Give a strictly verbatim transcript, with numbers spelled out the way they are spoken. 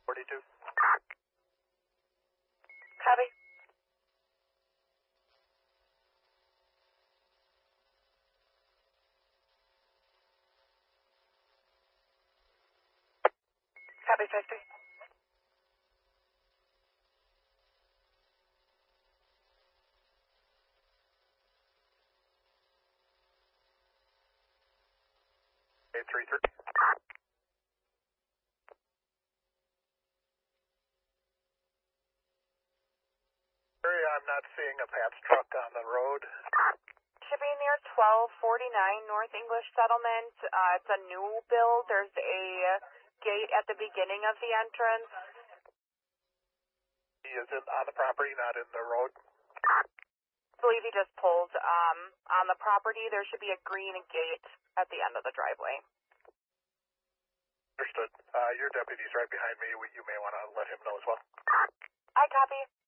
forty-two. Copy. Copy, fifty. eight three three. I'm not seeing a Pats truck on the road. Should be near twelve forty-nine North English Settlement. Uh, it's a new build. There's a gate at the beginning of the entrance. He is in, on the property, not in the road. I believe he just pulled um, on the property. There should be a green gate at the end of the driveway. Understood. Uh, your deputy's right behind me. You may want to let him know as well. I copy.